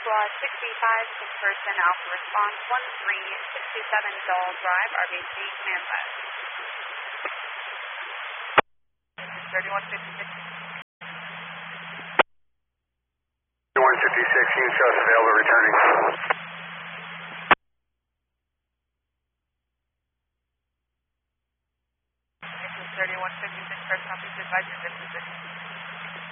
Squad 65, 6-person Alpha Response 1367 Dole Drive, RBC, command post. 3156. 3156, unit shows available, returning. 3156, personal, please advise your 56.